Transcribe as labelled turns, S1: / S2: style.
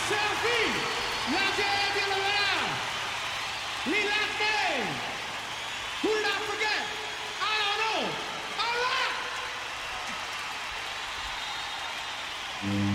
S1: Selfie, la jam de la we like them. Who did I forget? I don't know. All right.